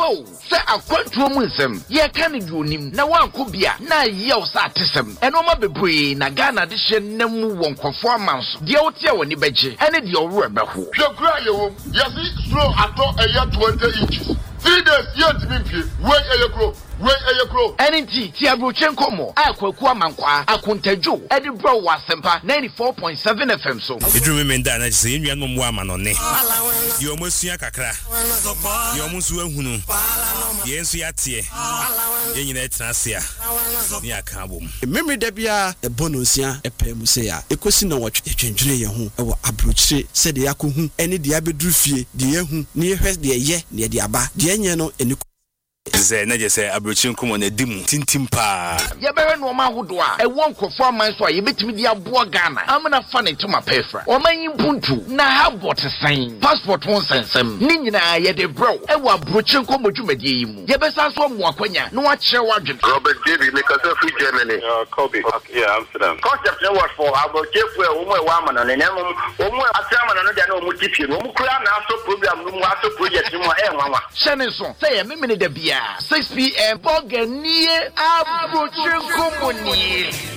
Ebo, say a quantum ye can do him. Na one could be a na yell satism. And no be na Ghana edition nemu won performance. The outia when beji, and it your rubber who. The cry you, yes, slow at all a year 20 inches. 3 days yet to be wait a grow. Wait a grow. NT Tiabrochenko mo. Akwa mankwa. Akuntejo. Edinburgh Wasempa 94.7 FM so. Edru women da na say nwa mo ama no ne. Yo mosua kakra. Yo musu ehunu. Ye nsu yatie. Ye nyina etrasia. Ni aka bom. Memory da bia e bonosia e pemu se ya. Ekosi na wotwe twendwene ye ho e wo abrochire se de yakohu ene de abeduru fie de yehu ne yehwe de ye ne de aba. De enye no eni Ze na je say abrochin komo na dimu tintim pa. Ye bere no ma hodo a e won kofo man so a ye betimi dia boa Ghana. Amna fa ne to ma pefra. O man yimpuntu na ha bot sign. Passport won sensem. Ni nyina ye de bro. E wa abrochin komo dwumadie yi mu. Ye besa so mo akwanya na wa kire wadwen. Robert David make us free Germany. Kobe. Yeah, Amsterdam. Concept no was for abrochin for o mo wa ma no ne nem o mo atiama no de na o mo tipie no mo kura na so program no mo aso project no e nwanwa. Shane so say ye memene da bia 6 p.m. Boganie Abrochin Company.